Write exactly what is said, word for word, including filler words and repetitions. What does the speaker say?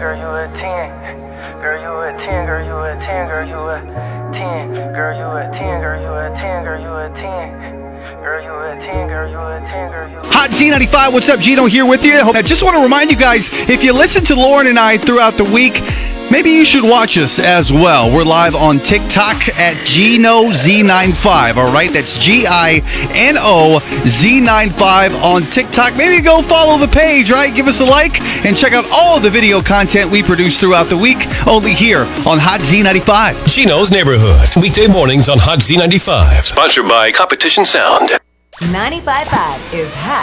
girl, you a ten. Girl, you a ten, girl, you a ten, girl, you a ten. Girl, you a ten, girl, you a ten, girl, you a ten. Girl, you a ten, girl, you a ten, girl, you a ten. Hot Z ninety-five, what's up? Gino here with you. I just want to remind you guys, if you listen to Lauren and I throughout the week, maybe you should watch us as well. We're live on TikTok at Gino Z ninety-five, all right? That's G I N O Z ninety-five on TikTok. Maybe go follow the page, right? Give us a like and check out all the video content we produce throughout the week, only here on Hot Z ninety-five. Gino's Neighborhood, weekday mornings on Hot Z ninety-five. Sponsored by Competition Sound. ninety-five point five is Hot